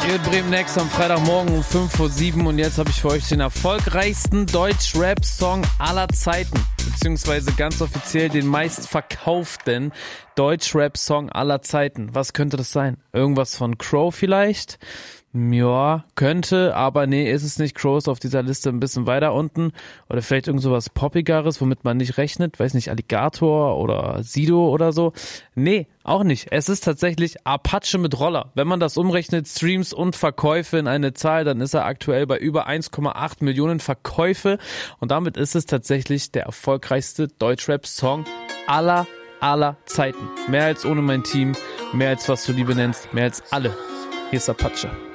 Hier Bremen Next am Freitagmorgen um 5:07 und jetzt habe ich für euch den erfolgreichsten Deutsch-Rap-Song aller Zeiten, beziehungsweise ganz offiziell den meistverkauften Deutsch-Rap-Song aller Zeiten. Was könnte das sein? Irgendwas von Crow vielleicht? Ja, könnte, aber nee, ist es nicht. Crow ist auf dieser Liste ein bisschen weiter unten. Oder vielleicht irgend sowas Poppigeres, womit man nicht rechnet. Weiß nicht, Alligator oder Sido oder so. Nee, auch nicht. Es ist tatsächlich Apache mit Roller. Wenn man das umrechnet, Streams und Verkäufe in eine Zahl, dann ist er aktuell bei über 1,8 Millionen Verkäufe. Und damit ist es tatsächlich der erfolgreichste Deutschrap-Song aller Zeiten. Mehr als Ohne mein Team, mehr als Was du Liebe nennst, mehr als alle. Hier ist Apache.